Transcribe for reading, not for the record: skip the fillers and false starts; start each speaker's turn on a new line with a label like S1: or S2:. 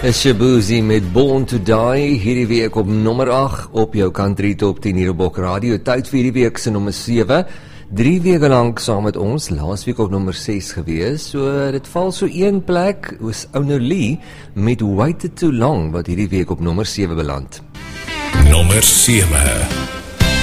S1: Shabuzi met Born to Die, hierdie week op nommer 8 op jou country top 10 hier op Bok Radio. Tyd vir hierdie week se nommer 7. 3 weke lang saam met ons, laas week op nommer 6 gewees. So dit val so een plek, was Owner Lee met Waited Too Long wat hierdie week op nommer 7 beland.
S2: Nommer 7.